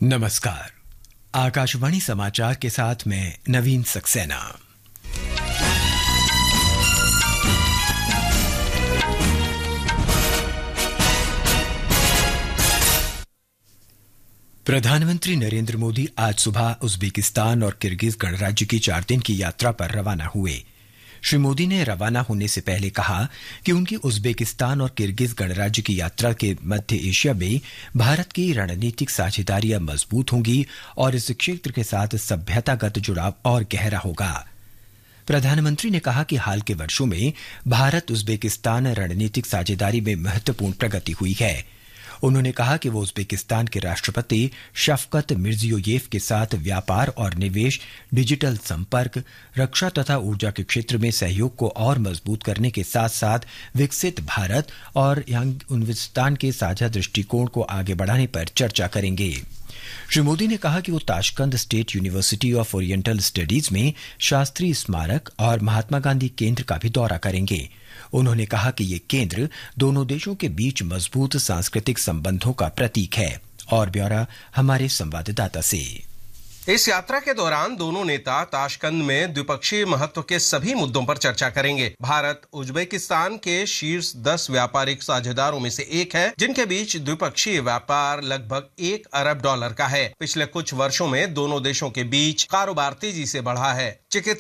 नमस्कार। आकाशवाणी समाचार के साथ मैं नवीन सक्सेना। प्रधानमंत्री नरेंद्र मोदी आज सुबह उज्बेकिस्तान और किर्गिज गणराज्य की 4 दिन की यात्रा पर रवाना हुए। श्री मोदी ने रवाना होने से पहले कहा कि उनकी उज्बेकिस्तान और किर्गिज गणराज्य की यात्रा के मध्य एशिया में भारत की रणनीतिक साझेदारियां मजबूत होंगी और इस क्षेत्र के साथ सभ्यतागत जुड़ाव और गहरा होगा। प्रधानमंत्री ने कहा कि हाल के वर्षों में भारत उज्बेकिस्तान रणनीतिक साझेदारी में महत्वपूर्ण प्रगति हुई है। उन्होंने कहा कि वो उज्बेकिस्तान के राष्ट्रपति शफकत मिर्जियोयेव के साथ व्यापार और निवेश, डिजिटल संपर्क, रक्षा तथा ऊर्जा के क्षेत्र में सहयोग को और मजबूत करने के साथ साथ विकसित भारत और उज्बेकिस्तान के साझा दृष्टिकोण को आगे बढ़ाने पर चर्चा करेंगे। श्री मोदी ने कहा कि वो Tashkent state university of oriental studies में शास्त्री स्मारक और महात्मा गांधी केंद्र का भी दौरा करेंगे। उन्होंने कहा कि ये केंद्र दोनों देशों के बीच मजबूत सांस्कृतिक संबंधों का प्रतीक है। और ब्यौरा हमारे संवाददाता से। इस यात्रा के दौरान दोनों नेता ताशकंद में द्विपक्षीय महत्व के सभी मुद्दों पर चर्चा करेंगे। भारत उज्बेकिस्तान के शीर्ष 10 व्यापारिक साझेदारों में से एक है, जिनके बीच द्विपक्षीय व्यापार लगभग $1 अरब का है। पिछले कुछ वर्षों में दोनों देशों के बीच कारोबार तेजी से बढ़ा है। चिकित्सा